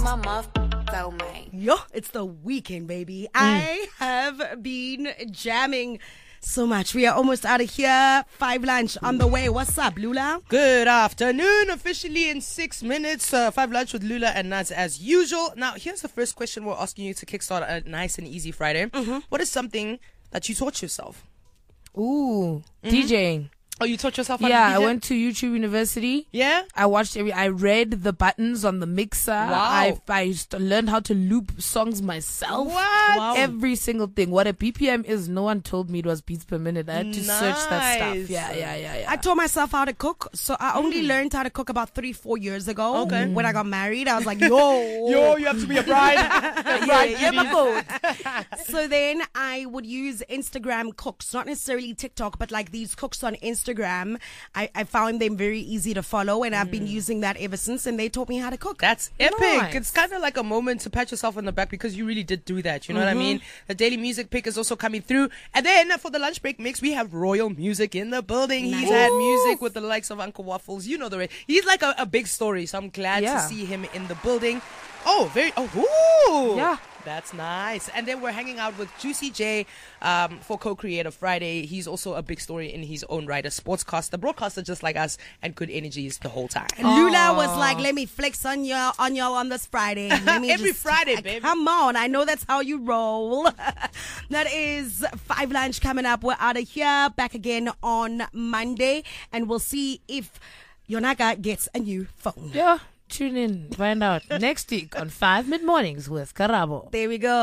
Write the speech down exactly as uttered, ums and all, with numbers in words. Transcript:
my muff so made. Yo, it's the weekend, baby. Mm. I have been jamming so much. We are almost out of here. Five Lunch on the way. What's up, Lula? Good afternoon. Officially in six minutes. Uh, Five Lunch with Lula and Naz as usual. Now, here's the first question we're asking you to kickstart a nice and easy Friday. Mm-hmm. What is something that you taught yourself? Ooh, mm-hmm. DJing. Oh, you taught yourself how yeah, to D J? I went to YouTube University. Yeah? I watched every, I read the buttons on the mixer. Wow. I, I st- learned how to loop songs myself. What? Wow. Every single thing. What a B P M is, no one told me it was beats per minute. I had to nice. search that stuff. Yeah, yeah, yeah, yeah. I taught myself how to cook. So I only mm. learned how to cook about three, four years ago. Okay. When I got married, I was like, yo. Yo, you have to be a bride. a bride yeah, yeah, So then I would use Instagram cooks, not necessarily TikTok, but like these cooks on Instagram. I, I found them very easy to follow, and I've been using that ever since, and they taught me how to cook. That's epic. Nice. It's kind of like a moment to pat yourself on the back because you really did do that. You know mm-hmm. what I mean? The daily music pick is also coming through. And then for the lunch break mix, we have Royal Music in the building. Nice. He's had music with the likes of Uncle Waffles. You know the way. He's like a, a big story, so I'm glad yeah. to see him in the building. Oh, very, oh, ooh. Yeah. That's nice. And then we're hanging out with Juicy J um, for Co-Creator Friday. He's also a big story in his own right. A sportscaster, broadcaster just like us, and good energies the whole time. And Lula was like, let me flex on y'all on y'all on this Friday. Let me Every just, Friday, uh, baby. Come on. I know that's how you roll. That is Five Lunch coming up. We're out of here. Back again on Monday. And we'll see if Yonaka gets a new phone. Yeah. Tune in, find out next week on Five Mid Mornings with Karabo. There we go.